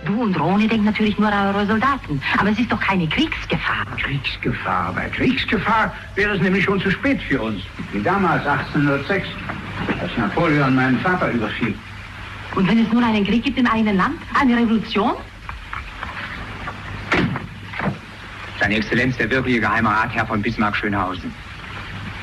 Du und Roni denkt natürlich nur an eure Soldaten. Aber es ist doch keine Kriegsgefahr. Kriegsgefahr? Bei Kriegsgefahr wäre es nämlich schon zu spät für uns. Wie damals, 1806, als Napoleon meinen Vater überfiel. Und wenn es nun einen Krieg gibt im eigenen Land? Eine Revolution? Seine Exzellenz, der wirkliche Geheime Rat, Herr von Bismarck-Schönhausen.